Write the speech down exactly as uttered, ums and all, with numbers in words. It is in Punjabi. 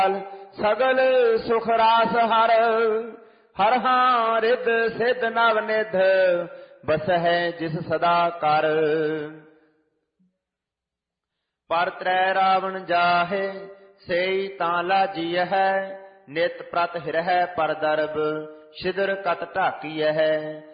ਸਗਲ ਸੁਖ ਰਾਸ ਹਰ ਹਰ ਹਾਂ ਰਿਦ ਸਿਧ ਨਵ ਨਿਧ ਬਸਹਿ ਜਿਸ ਸਦਾ ਕਰ। ਪਰ ਤ੍ਰੈ ਰਾਵਣ ਜਾਹੇ ਸੇਈ ਤਾਂ ਲਾਜੀਐ ਨਿਤ ਪ੍ਰਤ ਹਿਰਹਿ ਪਰ ਦਰਬ ਛਿਦਰ ਕਤ ਢਾਕੀਐ।